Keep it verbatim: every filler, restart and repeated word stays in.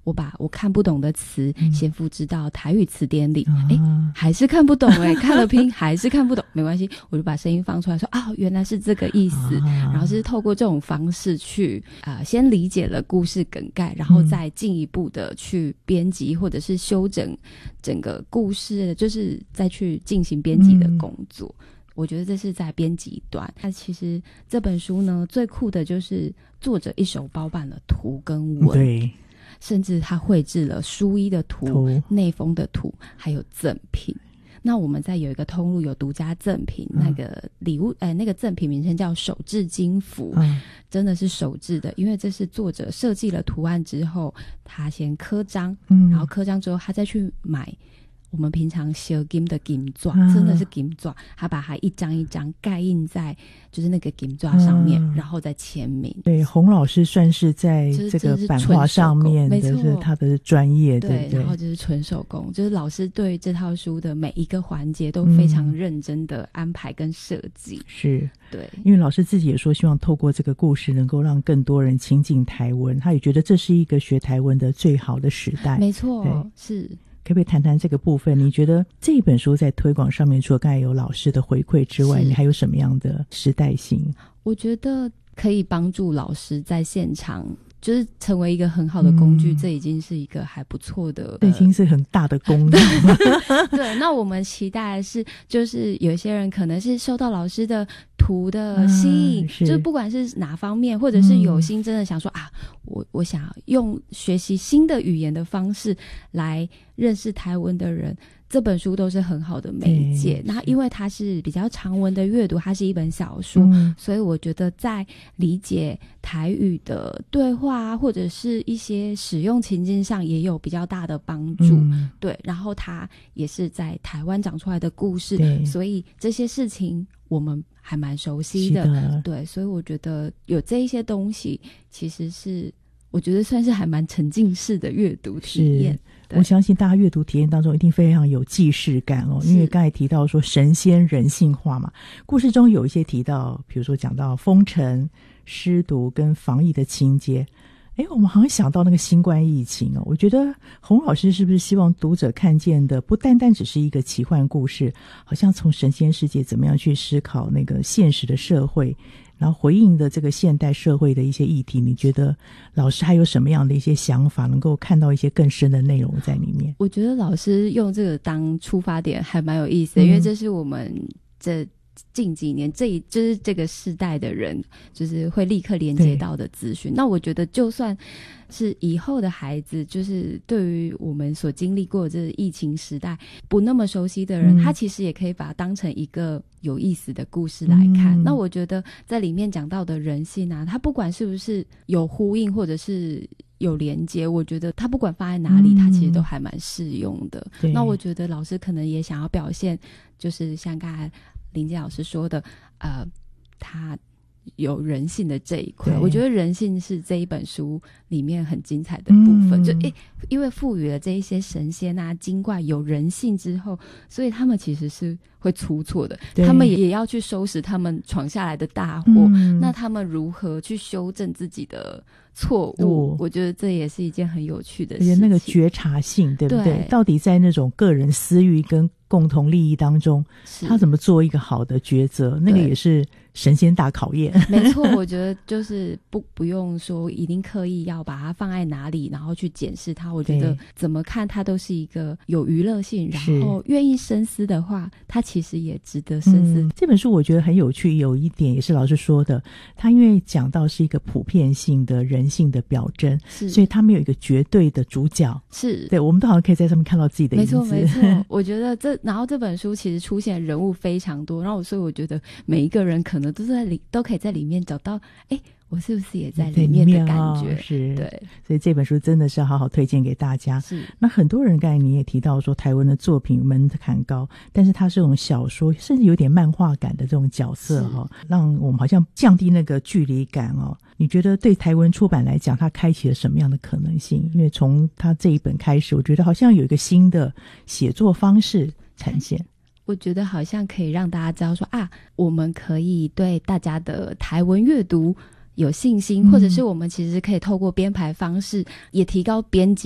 我把我看不懂的词先复制到台语词典里，哎、嗯，还是看不懂哎、欸，看了拼还是看不懂，没关系，我就把声音放出来说啊，原来是这个意思，啊、然后是透过这种方式去啊、呃，先理解了故事梗概，然后再进一步的去编辑或者是修整整个故事，就是再去进行编辑的工作。嗯，我觉得这是在编辑端。那其实这本书呢，最酷的就是作者一手包办了图跟文， 对， 甚至他绘制了书衣的图、内封的图，还有赠品。那我们在有一个通路有独家赠品，嗯、那个礼物，呃，那个赠品名称叫手制金符，嗯、真的是手制的，因为这是作者设计了图案之后，他先刻章，嗯、然后刻章之后，他再去买。我们平常小金的金纸，真的是金纸，他把它一张一张盖印在就是那个金纸上面，嗯、然后再签名。 对，洪老师算是在这个版画上面的是他的专业，对对，然后就是纯手工，就是老师对这套书的每一个环节都非常认真的安排跟设计。嗯、 是， 对， 因为老师自己也说，希望透过这个故事能够让更多人亲近台湾，他也觉得这是一个学台湾的最好的时代。 没错，是。 可不可以谈谈这个部分？你觉得这本书在推广上面，除了刚才有老师的回馈之外，你还有什么样的时代性？ 我觉得可以帮助老师在现场就是成为一个很好的工具，嗯、这已经是一个还不错的， 这已经是很大的功能。 对，那我们期待的是，就是有些人可能是受到老师的图的吸引，嗯、是就不管是哪方面，或者是有心真的想说、嗯、啊，我我想用学习新的语言的方式来认识台湾的人。这本书都是很好的媒介，那因为它是比较长文的阅读，它是一本小书、嗯、所以我觉得在理解台语的对话啊，或者是一些使用情境上也有比较大的帮助、嗯、对，然后它也是在台湾长出来的故事，所以这些事情我们还蛮熟悉 的, 的对，所以我觉得有这一些东西其实是我觉得算是还蛮沉浸式的阅读体验。 我相信大家阅读体验当中一定非常有既视感哦，因为刚才提到说神仙人性化嘛，故事中有一些提到，比如说讲到封城、尸毒跟防疫的情节，诶，我们好像想到那个新冠疫情哦。我觉得洪老师是不是希望读者看见的不单单只是一个奇幻故事，好像从神仙世界怎么样去思考那个现实的社会，然后回应的这个现代社会的一些议题，你觉得老师还有什么样的一些想法，能够看到一些更深的内容在里面？ 我觉得老师用这个当出发点还蛮有意思的、嗯、因为这是我们这近几年这一就是这个世代的人就是会立刻连接到的资讯。那我觉得就算是以后的孩子，就是对于我们所经历过的这个疫情时代不那么熟悉的人、嗯、他其实也可以把它当成一个有意思的故事来看、嗯、那我觉得在里面讲到的人性啊，它不管是不是有呼应或者是有连接，我觉得他不管放在哪里、嗯、他其实都还蛮适用的。那我觉得老师可能也想要表现，就是像刚才林杰老师说的，呃，他有人性的这一块，我觉得人性是这一本书里面很精彩的部分。嗯、就诶，因为赋予了这一些神仙啊、精怪有人性之后，所以他们其实是会出错的，他们也要去收拾他们闯下来的大祸、嗯。那他们如何去修正自己的错误、哦？我觉得这也是一件很有趣的事情。而且那个觉察性，对不对？对，到底在那种个人私欲跟共同利益当中，他怎么做一个好的抉择？那个也是神仙大考验。 没错，我觉得就是不不用说一定刻意要把它放在哪里，然后去检视它。我觉得怎么看它都是一个有娱乐性，然后愿意深思的话，它其实也值得深思、嗯。 这本书我觉得很有趣，有一点也是老师说的，他因为讲到是一个普遍性的人性的表征，所以他没有一个绝对的主角。是，对，我们都好像可以在上面看到自己的影子。 没错没错，我觉得这然后这本书其实出现人物非常多，然后所以我觉得每一个人可能都在里都可以在里面找到，哎，我是不是也在里面的感觉？哦、是，对， 所以这本书真的是要好好推荐给大家。是，那很多人刚才你也提到说，台湾的作品门槛高，但是它是这种小说，甚至有点漫画感的这种角色哈、哦，让我们好像降低那个距离感哦。你觉得对台湾出版来讲，它开启了什么样的可能性？因为从它这一本开始，我觉得好像有一个新的写作方式呈现。 我觉得好像可以让大家知道说啊，我们可以对大家的台文阅读有信心、嗯、或者是我们其实可以透过编排方式也提高编辑